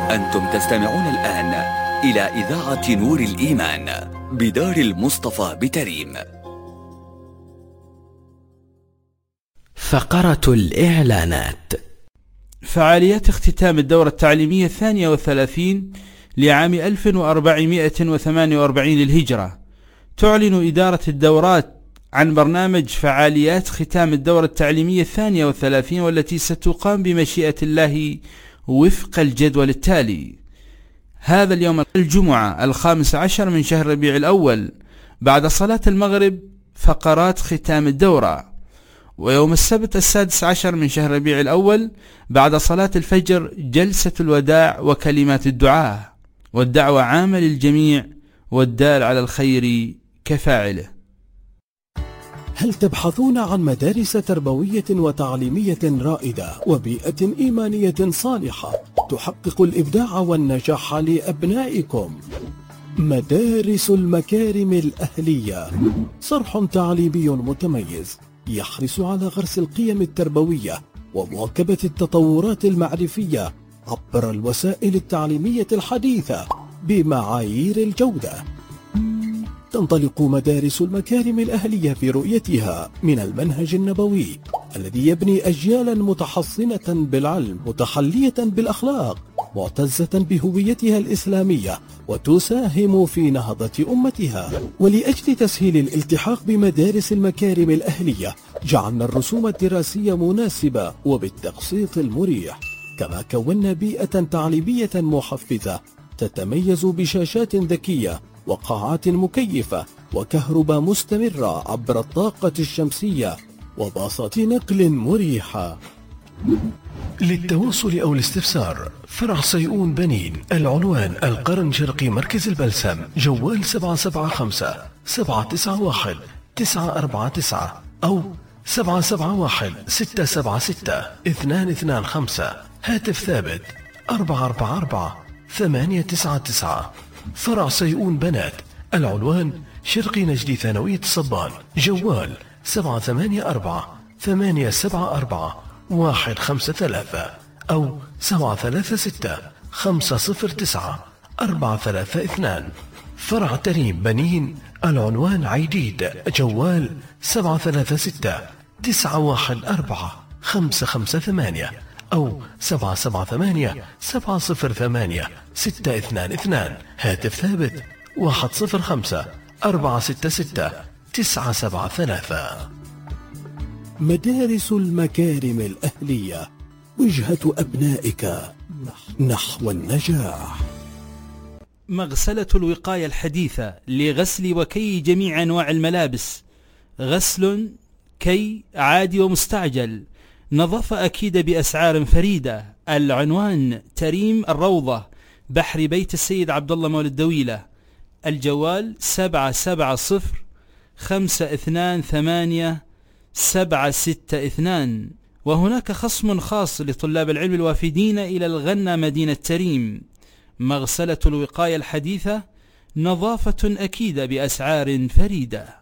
أنتم تستمعون الآن إلى إذاعة نور الإيمان بدار المصطفى بتريم. فقرة الإعلانات. فعاليات اختتام الدورة التعليمية 32 لعام 1448 للهجرة. تعلن إدارة الدورات عن برنامج فعاليات ختام الدورة التعليمية 32 والتي ستقام بمشيئة الله وفق الجدول التالي: هذا اليوم الجمعة 15 من شهر ربيع الأول بعد صلاة المغرب فقرات ختام الدورة، ويوم السبت 16 من شهر ربيع الأول بعد صلاة الفجر جلسة الوداع وكلمات الدعاء، والدعوة عامة للجميع والدال على الخير كفاعله. هل تبحثون عن مدارس تربوية وتعليمية رائدة وبيئة إيمانية صالحة تحقق الإبداع والنجاح لأبنائكم؟ مدارس المكارم الأهلية صرح تعليمي متميز يحرص على غرس القيم التربوية ومواكبة التطورات المعرفية عبر الوسائل التعليمية الحديثة بمعايير الجودة. تنطلق مدارس المكارم الأهلية في رؤيتها من المنهج النبوي الذي يبني أجيالا متحصنة بالعلم متحلية بالأخلاق معتزة بهويتها الإسلامية وتساهم في نهضة أمتها. ولأجل تسهيل الالتحاق بمدارس المكارم الأهلية جعلنا الرسوم الدراسية مناسبة وبالتقسيط المريح، كما كونا بيئة تعليمية محفزة تتميز بشاشات ذكية وقاعات مكيفة وكهرباء مستمرة عبر الطاقة الشمسية وباصات نقل مريحة. للتواصل أو الاستفسار: فرع صيئون بنين، العنوان القرن شرقي مركز البلسم، جوال 775 791 949 أو 771 676 225، هاتف ثابت 444 899. فرع صيئون بنات، العنوان شرقي نجدي ثانوية الصبان، جوال 784 874 153 أو 736 509 432. فرع تريم بنين، العنوان عيديد، جوال 736 914 558 أو 778 708 622، هاتف ثابت 105 466 973. مدارس المكارم الأهلية، وجهة أبنائك نحو النجاح. مغسلة الوقاية الحديثة لغسل وكي جميع أنواع الملابس، غسل كي عادي ومستعجل، نظافة أكيدة بأسعار فريدة. العنوان تريم الروضة، بحر بيت السيد عبد الله مولى الدويلة، الجوال 770 528 762. وهناك خصم خاص لطلاب العلم الوافدين إلى الغنى مدينة تريم. مغسلة الوقاية الحديثة، نظافة أكيدة بأسعار فريدة.